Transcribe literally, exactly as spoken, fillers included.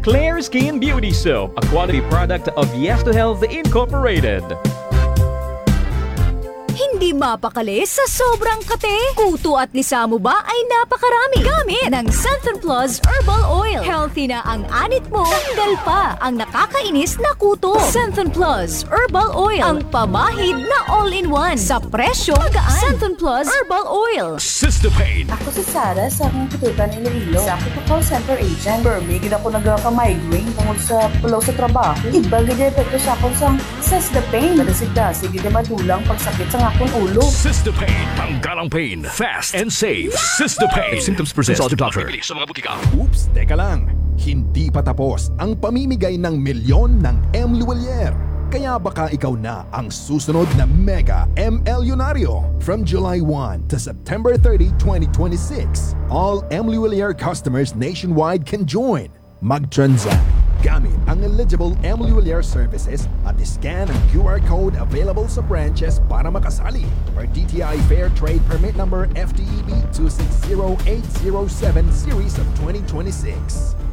Clear Skin Beauty Soap, a quality product of Yes to Health Incorporated. Hindi mapakali sa sobrang kate. Kuto at lisa mo ba ay napakarami. Gamit ng Centrum Plus Herbal Oil. Healthy na ang anit mo. Tanggal pa ang nakakainis na kuto. Centrum Plus Herbal Oil. Ang pamahid na all-in-one. Sa presyo magaan. Centrum Plus Herbal Oil. Sistopain. Ako si Sarah sa akong kututan Iloilo. Sa ako call center agent. Permigid ako nagka-migraine tungkol sa pulaw sa trabaho. Iba gaya epekto sa akong sang Sistopain. Madasigdasig gaya madulang pagsakit sa akong ulo. Sistopain. Tanggalang pain. Fast and safe. Sistopain. If symptoms persist, consult your doctor. Sa mga butika. Oops, teka lang. Hindi pa tapos ang pamimigay ng milyon ng M. Luwalier. Kaya baka ikaw na ang susunod na Mega M.Elyonaryo. From July first to September thirtieth, twenty twenty-six, all M. Luwalier customers nationwide can join. Mag-transact gamit ang eligible M. Luwalier services at scan ang Q R code available sa branches para makasali. Per D T I Fair Trade Permit Number F T E B two six zero eight zero seven Series of twenty twenty-six.